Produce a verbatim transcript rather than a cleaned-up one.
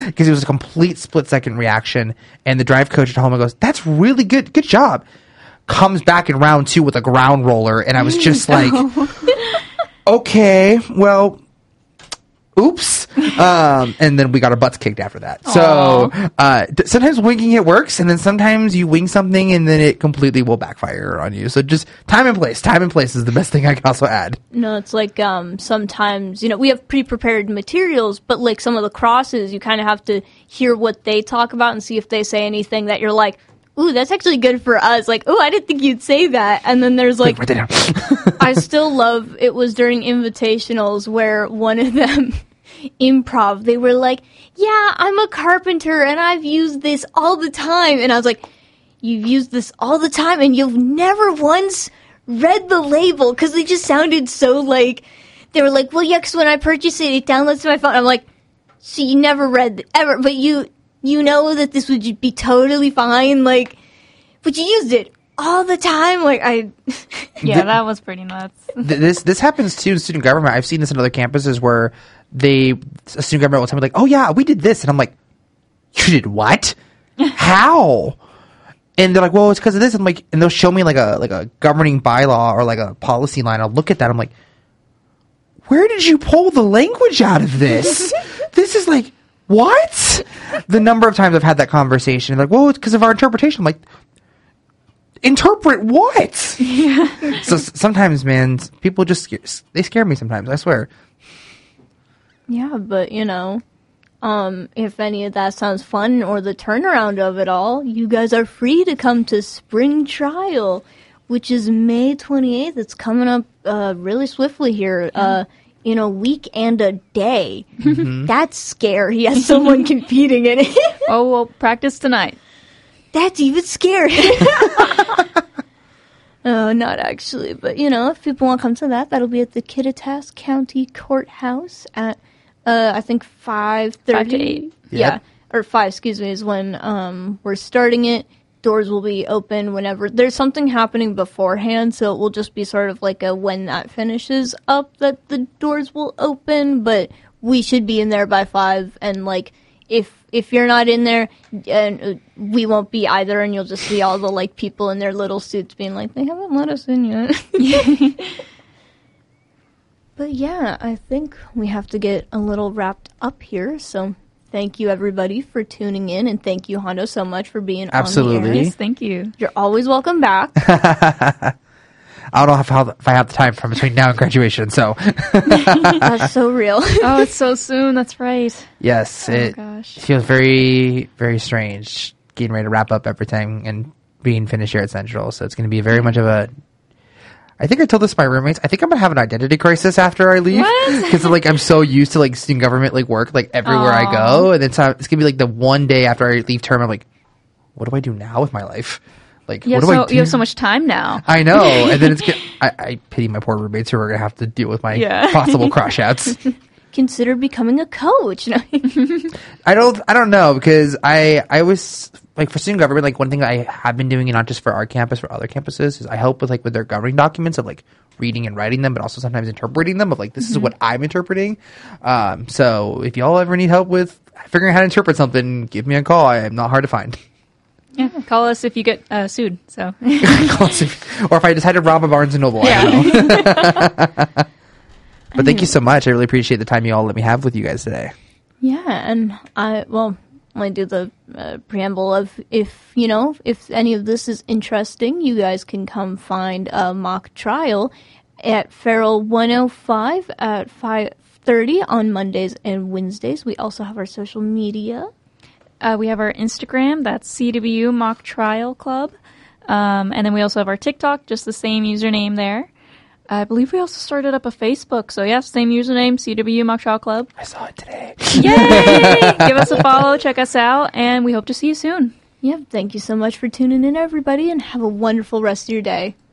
because it was a complete split second reaction. And the drive coach at home goes, "That's really good, good job." Comes back in round two with a ground roller, and I was just like, "Okay, well, oops." Um, and then we got our butts kicked after that. So uh, th- sometimes winging it works, and then sometimes you wing something, and then it completely will backfire on you. So just time and place. Time and place is the best thing I can also add. No, it's like um, sometimes, you know, we have pre-prepared materials, but like some of the crosses, you kind of have to hear what they talk about and see if they say anything that you're like, ooh, that's actually good for us. Like, ooh, I didn't think you'd say that. And then there's like, I still love, it was during invitationals where one of them, improv, they were like, yeah, I'm a carpenter and I've used this all the time. And I was like, you've used this all the time and you've never once read the label, because they just sounded so like, they were like, well, yeah, because when I purchase it, it downloads to my phone. I'm like, so you never read, ever, but you... You know that this would be totally fine, like, but you used it all the time, like, I... yeah, the, that was pretty nuts. th- this this happens, too, in student government. I've seen this in other campuses where they, a student government will tell me, like, oh, yeah, we did this, and I'm like, you did what? How? And they're like, well, it's because of this. I'm like, and they'll show me, like, a like a governing bylaw or, like, a policy line. I'll look at that, I'm like, where did you pull the language out of this? This is, like... What? The number of times I've had that conversation, like, well, it's because of our interpretation. I'm like, interpret what? Yeah. So s- sometimes, man, people just scare, they scare me sometimes. I swear. Yeah, but you know, um, if any of that sounds fun or the turnaround of it all, you guys are free to come to Spring Trial, which is May twenty-eighth. It's coming up uh, really swiftly here. Yeah. Uh, in a week and a day. Mm-hmm. That's scary as someone competing in it. Oh, well, practice tonight. That's even scary. Oh, not actually. But, you know, if people want to come to that, that'll be at the Kittitas County Courthouse at, uh, I think, five thirty. five to eight. Yeah. Yep. Or five, excuse me, is when um, we're starting it. Doors will be open whenever there's something happening beforehand, so it will just be sort of like a when that finishes up that the doors will open, but we should be in there by five, and like if if you're not in there, and we won't be either, and you'll just see all the like people in their little suits being like, they haven't let us in yet. But yeah, I think we have to get a little wrapped up here, so thank you, everybody, for tuning in, and thank you, Hondo, so much for being Absolutely. on the air. Yes, thank you. You're always welcome back. I don't know if, how, if I have the time from between now and graduation, so. That's so real. Oh, it's so soon. That's right. Yes, oh, it gosh. feels very, very strange getting ready to wrap up everything and being finished here at Central, so it's going to be very much of a... I think I told this to my roommates. I think I'm gonna have an identity crisis after I leave, because like I'm so used to like student government like work like everywhere Aww. I go, and then so it's gonna be like the one day after I leave term, I'm like, what do I do now with my life? Like, you what have do so, I do? You have so much time now. I know, and then it's get, I, I pity my poor roommates who are gonna have to deal with my yeah. possible crush outs. Consider becoming a coach. I don't. I don't know, because I I always like for student government. Like one thing I have been doing, and not just for our campus, for other campuses, is I help with like with their governing documents of like reading and writing them, but also sometimes interpreting them. Of like this mm-hmm. is what I'm interpreting. Um, so if y'all ever need help with figuring out how to interpret something, give me a call. I am not hard to find. Yeah, call us if you get uh, sued. So, call us if, or if I decide to rob a Barnes and Noble. Yeah. I don't know. But thank you so much. I really appreciate the time you all let me have with you guys today. Yeah, and I, well, I do the uh, preamble of if, you know, if any of this is interesting, you guys can come find a mock trial at Farrell one oh five at five thirty on Mondays and Wednesdays. We also have our social media. Uh, we have our Instagram, that's C W Mock Trial Club. Um, and then we also have our TikTok, just the same username there. I believe we also started up a Facebook. So, yeah, same username, C W Mock Trial Club. I saw it today. Yay! Give us a follow, check us out, and we hope to see you soon. Yeah, thank you so much for tuning in, everybody, and have a wonderful rest of your day.